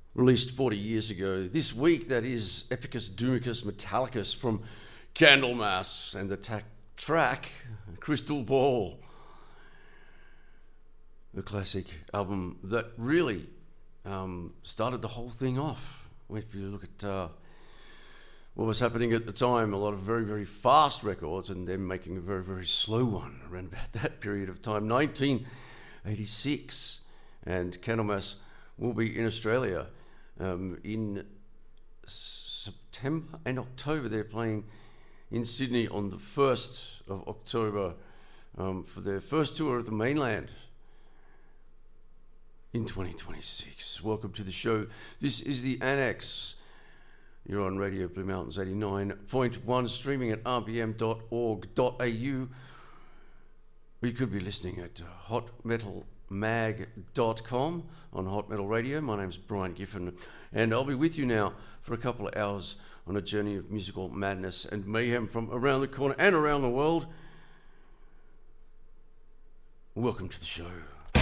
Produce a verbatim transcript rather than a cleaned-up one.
released forty years ago. This week, that is Epicus Doomicus Metallicus from Candlemass, and the ta- track Crystal Ball, the classic album that really um, started the whole thing off. If you look at uh, what was happening at the time, a lot of very, very fast records, and them making a very, very slow one around about that period of time, nineteen eighty-six. And Candlemass will be in Australia um, in September and October. They're playing in Sydney on the first of October um, for their first tour of the mainland in twenty twenty-six. Welcome to the show. This is the Annex. You're on Radio Blue Mountains eighty-nine point one, streaming at r b m dot org dot a u. We could be listening at uh, hot metal mag dot com on Hot Metal Radio. My name's Brian Giffen, and I'll be with you now for a couple of hours on a journey of musical madness and mayhem from around the corner and around the world. Welcome to the show.